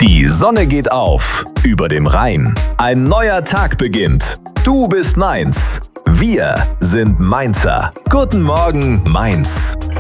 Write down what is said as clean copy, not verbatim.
Die Sonne geht auf über dem Rhein. Ein neuer Tag beginnt. Du bist Mainz. Wir sind Mainzer. Guten Morgen, Mainz.